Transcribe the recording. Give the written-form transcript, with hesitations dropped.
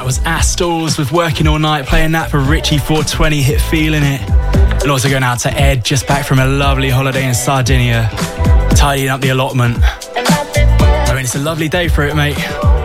was Astles with Working All Night, playing that for Richie 420, hit Feeling It. And also going out to Ed, just back from a lovely holiday in Sardinia, tidying up the allotment. I mean, it's a lovely day for it, mate.